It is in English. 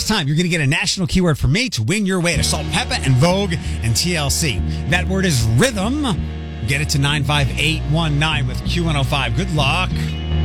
last time, you're going to get a national keyword from me to win your way to Salt Peppa and Vogue and TLC. That word is rhythm. Get it to 95819 with Q105. Good luck.